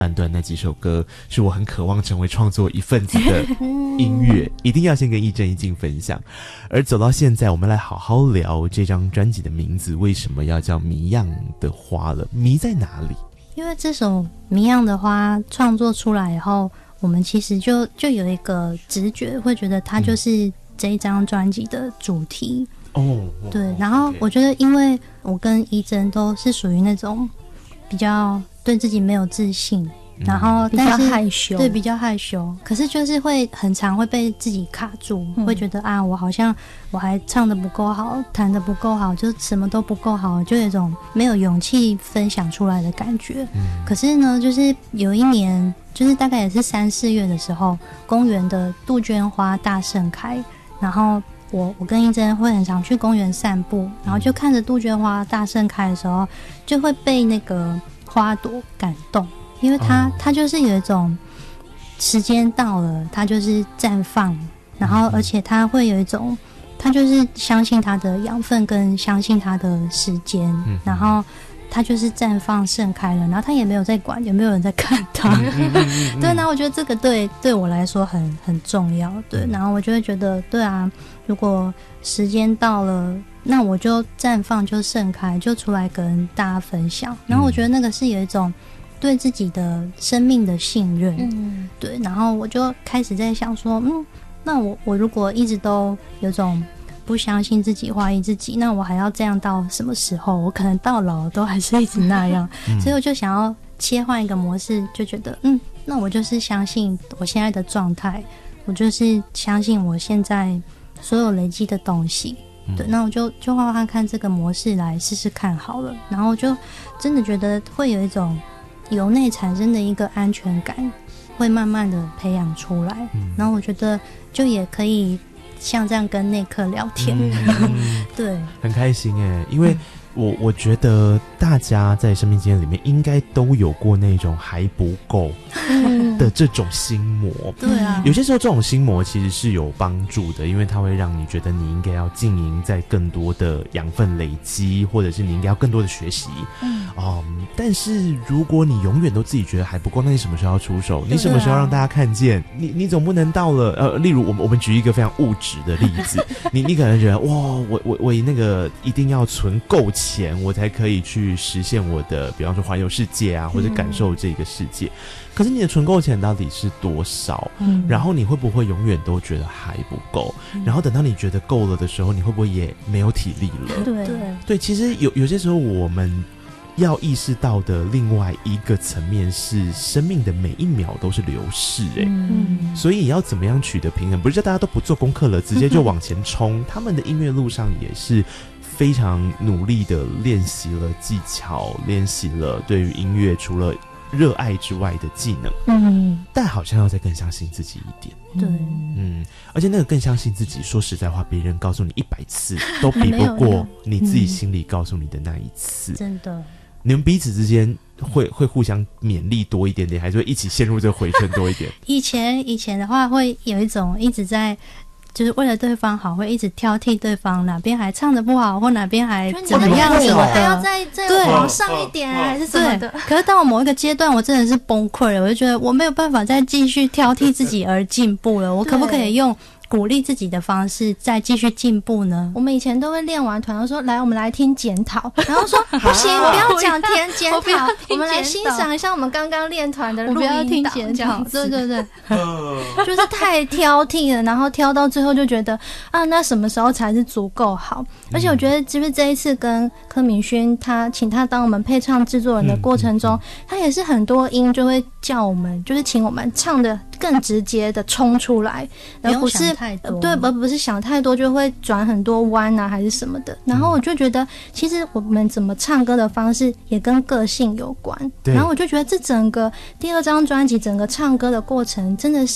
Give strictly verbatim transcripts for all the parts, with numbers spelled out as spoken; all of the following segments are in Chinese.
段段那几首歌是我很渴望成为创作一份子的音乐，一定要先跟亦正亦静分享。而走到现在，我们来好好聊这张专辑的名字为什么要叫谜样的花了，谜在哪里？ 因为这首谜样的花创作出来以后，我们其实就就有一个直觉，会觉得它就是这一张专辑的主题。哦，对，然后我觉得因为我跟亦正都是属于那种比较对自己没有自信，然后但是比较害羞， 对，比较害羞，可是就是会很常会被自己卡住，嗯、会觉得啊，我好像我还唱得不够好，弹得不够好，就什么都不够好，就有一种没有勇气分享出来的感觉。嗯、可是呢，就是有一年，就是大概也是三四月的时候，公园的杜鹃花大盛开，然后我我跟亦正会很常去公园散步，然后就看着杜鹃花大盛开的时候，就会被那个花朵感动，因为它、哦、它就是有一种时间到了，它就是绽放，然后而且它会有一种，它就是相信它的养分跟相信它的时间，嗯、然后它就是绽放盛开了，然后它也没有在管有没有人在看它，对，然后我觉得这个对对我来说很很重要，对，然后我就会觉得，对啊，如果时间到了，那我就绽放，就盛开，就出来跟大家分享。然后我觉得那个是有一种对自己的生命的信任，嗯，对。然后我就开始在想说，嗯，那我我如果一直都有种不相信自己，怀疑自己，那我还要这样到什么时候？我可能到老都还是一直那样，嗯、所以我就想要切换一个模式，就觉得，嗯，那我就是相信我现在的状态，我就是相信我现在所有累积的东西。对，那我就就换换看这个模式来试试看好了，然后我就真的觉得会有一种由内产生的一个安全感，会慢慢的培养出来，嗯、然后我觉得就也可以像这样跟内克聊天，嗯、对， 很开心耶，因为我我觉得大家在生命经验里面应该都有过那种还不够的这种心魔， 对啊， 有些时候这种心魔其实是有帮助的，因为它会让你觉得你应该要经营在更多的养分累积，或者是你应该要更多的学习，嗯，嗯，但是如果你永远都自己觉得还不够，那你什么时候要出手？你什么时候让大家看见？你你总不能到了呃，例如我们我们举一个非常物质的例子，你你可能觉得哇，我我我那个一定要存够钱，我才可以去实现我的，比方说环游世界啊，或者感受这个世界。嗯、可是你的存够钱到底是多少？嗯，然后你会不会永远都觉得还不够？嗯、然后等到你觉得够了的时候，你会不会也没有体力了？ 对对对，其实有有些时候我们要意识到的另外一个层面是，生命的每一秒都是流逝，哎、欸，嗯，所以你要怎么样取得平衡？不是叫大家都不做功课了，直接就往前冲。他们的音乐路上也是非常努力的练习了技巧，练习了对于音乐除了热爱之外的技能，嗯，但好像要再更相信自己一点， 对， 嗯，而且那个更相信自己，说实在话，别人告诉你一百次都比不过你自己心里告诉你的那一次， 真的。 你们彼此之间会会互相勉励多一点点，还是会一起陷入这个回圈多一点？ 以前以前的话，会有一种一直在。就是为了对方好，会一直挑剔对方哪边还唱得不好，或哪边还怎么样什么的， 还要再再往上一点，还是什么的。 可是到了某一个阶段，我真的是崩溃了，我就觉得我没有办法再继续挑剔自己而进步了。我可不可以用鼓励自己的方式再继续进步呢？ 我们以前都会练完团，说来，我们来听检讨，然后说不行，不要讲填检讨，我们来欣赏一下我们刚刚练团的录音档，这样子。对对对，就是太挑剔了，然后挑到最后就觉得啊，那什么时候才是足够好？而且我觉得，是不是这一次跟柯明勋他请他当我们配唱制作人的过程中，他也是很多音就会叫我们，就是请我们唱的更直接的冲出来，而不是。对，而不是想太多就会转很多弯啊，还是什么的。然后我就觉得，其实我们怎么唱歌的方式也跟个性有关。然后我就觉得，这整个第二张专辑整个唱歌的过程，真的是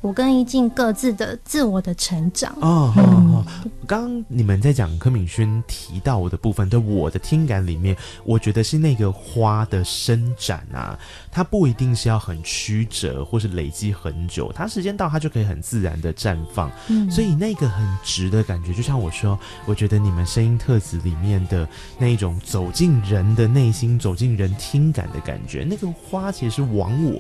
我跟一静各自的自我的成长。 哦，好好，刚刚你们在讲柯敏轩提到我的部分，对我的听感里面，我觉得是那个花的伸展啊，它不一定是要很曲折或是累积很久，它时间到它就可以很自然的绽放。嗯，所以那个很直的感觉，就像我说，我觉得你们声音特质里面的那一种走进人的内心，走进人听感的感觉，那个花其实是往我